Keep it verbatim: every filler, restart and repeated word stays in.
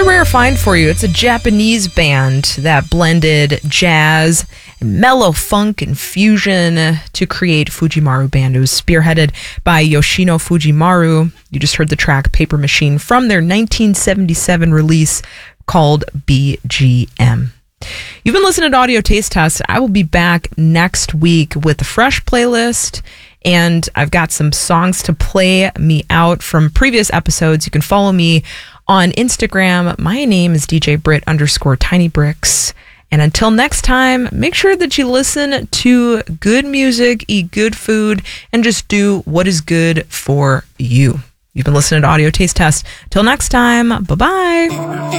rare find for you. It's a Japanese band that blended jazz, and mellow funk, and fusion to create Fujimaru Band. It was spearheaded by Yoshino Fujimaru. You just heard the track Paper Machine from their nineteen seventy-seven release called B G M. You've been listening to Audio Taste Test. I will be back next week with a fresh playlist, and I've got some songs to play me out from previous episodes. You can follow me on Instagram. My name is D J Britt underscore Tiny Bricks. And until next time, make sure that you listen to good music, eat good food, and just do what is good for you. You've been listening to Audio Taste Test. Till next time, bye-bye.